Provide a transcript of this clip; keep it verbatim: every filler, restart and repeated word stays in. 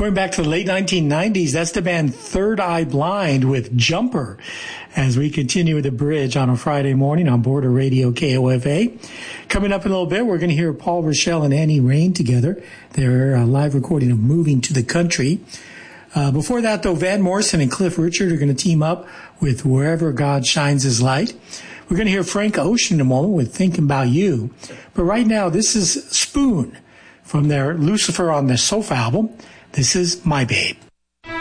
Going back to the late nineteen nineties, that's the band Third Eye Blind with Jumper as we continue with the bridge on a Friday morning on Border Radio K O F A. Coming up in a little bit, we're going to hear Paul Rochelle and Annie Rain together. Their uh, live recording of Moving to the Country. Uh, before that, though, Van Morrison and Cliff Richard are going to team up with Wherever God Shines His Light. We're going to hear Frank Ocean in a moment with Thinking About You. But right now, this is Spoon from their Lucifer on the Sofa album. This is My Babe.